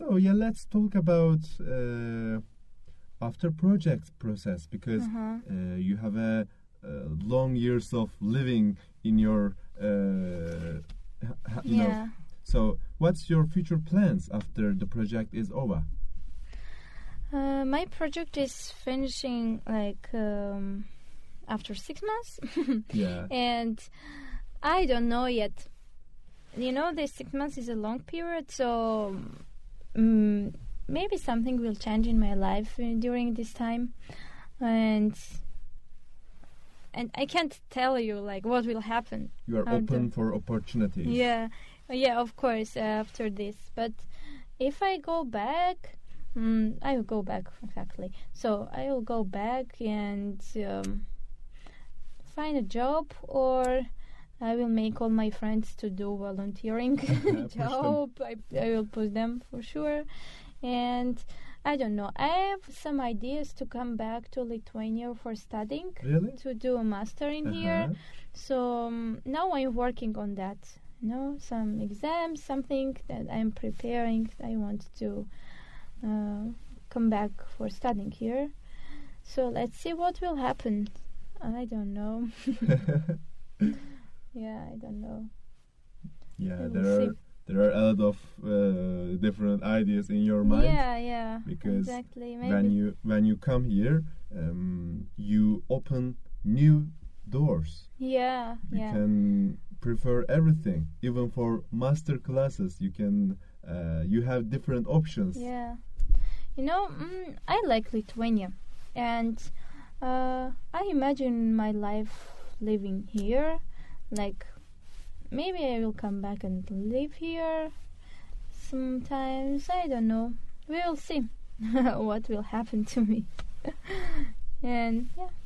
So yeah, let's talk about after project process because you have a long years of living in your you know. So what's your future plans after the project is over? My project is finishing like after 6 months. Yeah. And I don't know yet. You know, the 6 months is a long period, so maybe something will change in my life during this time, and I can't tell you like what will happen. You are open for opportunities. Yeah, of course after this. But if I go back, I will go back exactly. So I will go back and find a job, or I will make all my friends to do volunteering job. I will push them for sure. And I don't know. I have some ideas to come back to Lithuania for studying. Really? To do a master in here. So now I'm working on that. You know, some exams, something that I'm preparing. I want to come back for studying here. So let's see what will happen. I don't know. Yeah, I don't know. Yeah, there are a lot of different ideas in your mind. Yeah, because exactly. Maybe. when you come here, you open new doors. Yeah, you can prefer everything, even for master classes. You can you have different options. Yeah, you know, I like Lithuania, and I imagine my life living here. Like, maybe I will come back and live here sometimes. I don't know. We will see what will happen to me. And yeah.